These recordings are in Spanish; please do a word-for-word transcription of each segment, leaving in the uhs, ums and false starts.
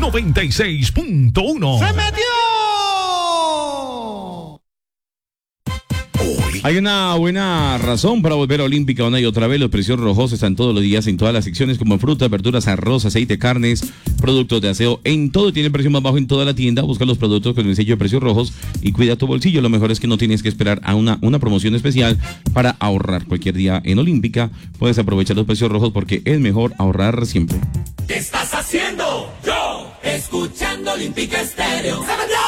noventa y seis punto uno. ¡Se metió! Hay una buena razón para volver a Olímpica una y otra vez. Los precios rojos están todos los días en todas las secciones, como frutas, verduras, arroz, aceite, carnes, productos de aseo. En todo tiene el precio más bajo en toda la tienda. Busca los productos con el sello de precios rojos y cuida tu bolsillo. Lo mejor es que no tienes que esperar a una, una promoción especial para ahorrar. Cualquier día en Olímpica puedes aprovechar los precios rojos porque es mejor ahorrar siempre. ¿Qué estás haciendo? Yo, escuchando Olímpica Estéreo. ¡Se metió!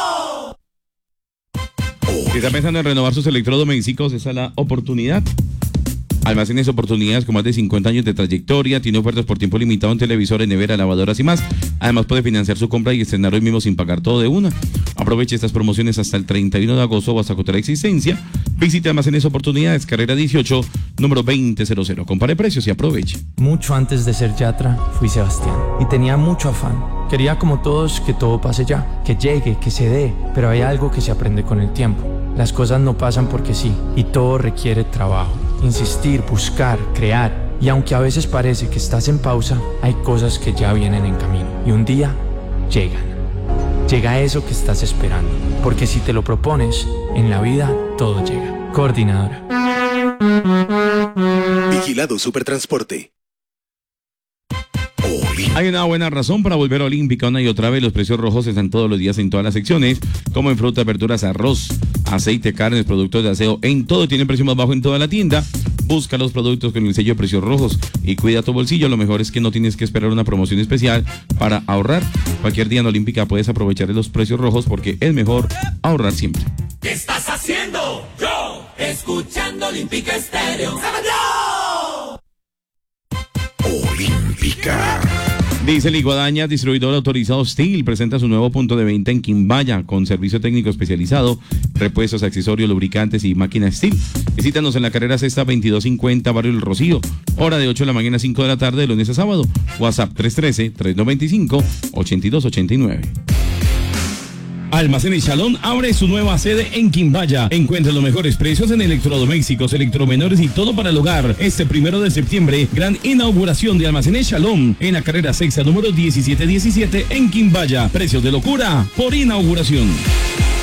Si está pensando en renovar sus electrodomésticos, esa es la oportunidad. Almacenes oportunidades con más de cincuenta años de trayectoria. Tiene ofertas por tiempo limitado en televisores, nevera, lavadoras y más. Además puede financiar su compra y estrenar hoy mismo sin pagar todo de una. Aproveche estas promociones hasta el treinta y uno de agosto o hasta agotar la existencia. Visite Almacenes Oportunidades, carrera dieciocho, número veinte cero. Compare precios y aproveche. Mucho antes de ser Yatra, fui Sebastián y tenía mucho afán. Quería como todos que todo pase ya, que llegue, que se dé, pero hay algo que se aprende con el tiempo. Las cosas no pasan porque sí, y todo requiere trabajo, insistir, buscar, crear. Y aunque a veces parece que estás en pausa, hay cosas que ya vienen en camino. Y un día, llegan. Llega eso que estás esperando. Porque si te lo propones, en la vida todo llega. Coordinadora. Vigilado Supertransporte. Hay una buena razón para volver a Olímpica una y otra vez. Los precios rojos están todos los días en todas las secciones, como en frutas, verduras, arroz, aceite, carnes, productos de aseo. En todo tiene precio más bajo en toda la tienda. Busca los productos con el sello de precios rojos y cuida tu bolsillo. Lo mejor es que no tienes que esperar una promoción especial para ahorrar. Cualquier día en Olímpica puedes aprovechar de los precios rojos porque es mejor ahorrar siempre. ¿Qué estás haciendo? Yo, escuchando Olímpica Estéreo. ¡Se metió! Olímpica. Dice Liguadaña, distribuidor autorizado Steel, presenta su nuevo punto de venta en Quimbaya con servicio técnico especializado, repuestos, accesorios, lubricantes y máquinas Steel. Visítanos en la carrera sexta veintidós cincuenta, Barrio El Rocío, hora de ocho de la mañana a cinco de la tarde, de lunes a sábado. WhatsApp tres uno tres, tres dos dos cinco, ocho dos ocho nueve. Almacenes Shalom abre su nueva sede en Quimbaya. Encuentra los mejores precios en electrodomésticos, electromenores y todo para el hogar. Este primero de septiembre, gran inauguración de Almacenes Shalom en la carrera sexta número diecisiete diecisiete en Quimbaya. Precios de locura por inauguración.